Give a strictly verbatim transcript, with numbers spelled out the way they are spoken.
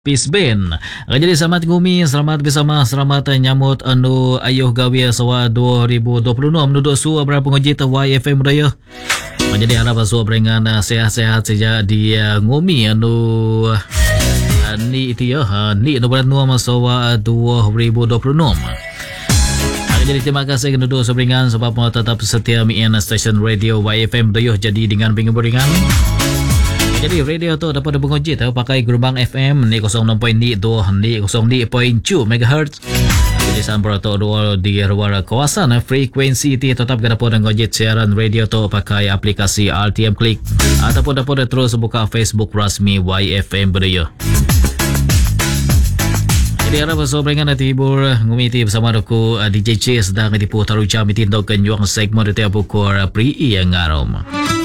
Peace Ben. Jadi selamat ngumi, selamat bersama, selamat nyamut anu ayuh gawe sawa dua ribu dua puluh enam duduk su berapa ngojit Y F M raya. Jadi harap su beringan sehat-sehat saja di ngumi anu ni itu ya, ni anu beranua sawa dua ribu dua puluh enam. Jadi terima kasih kepada duduk seberingan sebab mau tetap setia mian stesen radio Y F M raya jadi dengan bingung beringan. Jadi radio tu dapat berngojit eh, pakai gelombang F M ni kosong enam titik dua ni kosong enam titik tujuh megahertz. Jadi sampai tu dua di luar kawasan eh, frekuensi itu tetap dapat berngojit siaran radio tu pakai aplikasi R T M Click ataupun dapat terus buka Facebook rasmi Y F M Berdaya. Jadi harap sobrengan nanti hibur ngumiti bersama aku D J C sedang diputar ucap mitindok kenyuang segmen di tiap pukul pri yang ngarom.